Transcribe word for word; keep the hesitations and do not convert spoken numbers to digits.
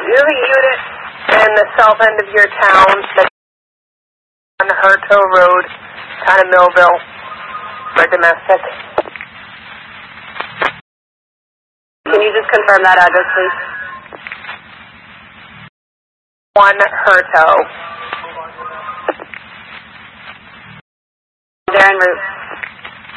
You have a unit in the south end of your town that's on the Herto Road, town of Millville, for domestic. Can you just confirm that address, please? One Herto. They're en route.